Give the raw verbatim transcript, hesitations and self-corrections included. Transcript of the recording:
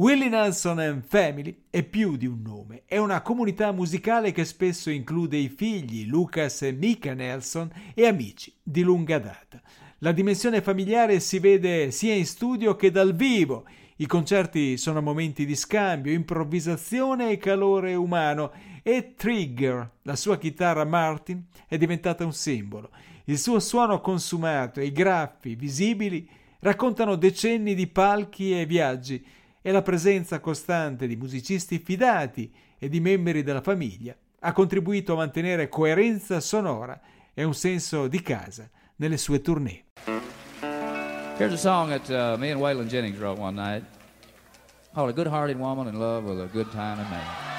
Willie Nelson and Family è più di un nome, è una comunità musicale che spesso include i figli Lucas e Micah Nelson e amici di lunga data. La dimensione familiare si vede sia in studio che dal vivo. I concerti sono momenti di scambio, improvvisazione e calore umano, e Trigger, la sua chitarra Martin, è diventata un simbolo. Il suo suono consumato e i graffi visibili raccontano decenni di palchi e viaggi, e la presenza costante di musicisti fidati e di membri della famiglia ha contribuito a mantenere coerenza sonora e un senso di casa nelle sue tournée. Here's a song that uh, me and Waylon Jennings wrote one night called A Good-Hearted Woman in Love with a Good Time in Man.